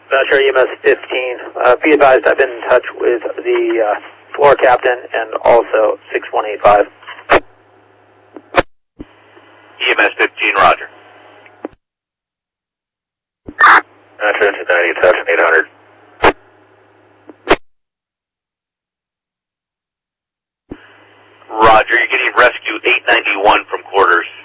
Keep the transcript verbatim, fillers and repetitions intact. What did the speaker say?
Sure, E M S fifteen. Uh, be advised, I've been in touch with the uh, floor captain and also six one eight five. E M S fifteen, roger. Sure, two ninety, attachment eight hundred. Roger, you're getting rescue eight ninety-one from quarters.